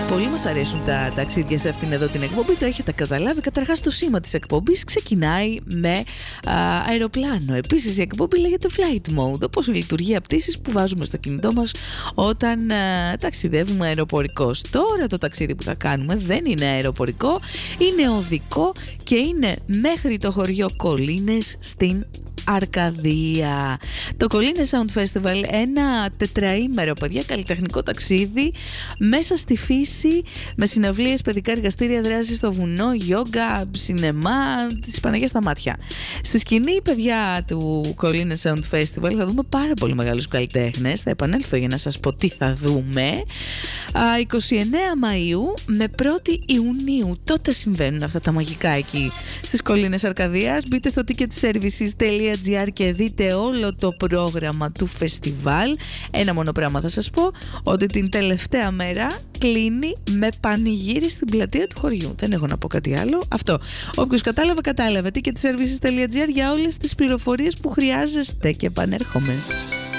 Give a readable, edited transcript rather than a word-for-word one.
Πολύ μας αρέσουν τα ταξίδια σε αυτήν εδώ την εκπομπή, το έχετε καταλάβει. Καταρχάς το σήμα της εκπομπής ξεκινάει με αεροπλάνο. Επίσης η εκπομπή λέγεται Flight Mode, όπως η λειτουργία πτήσης που βάζουμε στο κινητό μας όταν ταξιδεύουμε αεροπορικός. Τώρα το ταξίδι που θα κάνουμε δεν είναι αεροπορικό, είναι οδικό και είναι μέχρι το χωριό Κολίνες στην Αρκαδία. Το Κολίνες Sound Festival, ένα τετραήμερο, παιδιά, καλλιτεχνικό ταξίδι μέσα στη φύση, με συναυλίες, παιδικά εργαστήρια, δράσεις στο βουνό, γιόγκα, σινεμά, της Παναγίας στα μάτια. Στη σκηνή, παιδιά, του Κολίνες Sound Festival θα δούμε πάρα πολύ μεγάλους καλλιτέχνες. Θα επανέλθω για να σας πω τι θα δούμε. 29 Μαΐου με 1η Ιουνίου. Τότε συμβαίνουν αυτά τα μαγικά εκεί στις Κολίνες Αρκαδίας. Μπείτε στο ticketservices.gr και δείτε όλο το πρόγραμμα του φεστιβάλ. Ένα μόνο πράγμα θα σας πω, ότι την τελευταία μέρα κλείνει με πανηγύρι στην πλατεία του χωριού. Δεν έχω να πω κάτι άλλο. Αυτό. Όποιος κατάλαβε. ticketservices.gr για όλες τις πληροφορίες που χρειάζεστε. Και επανέρχομαι.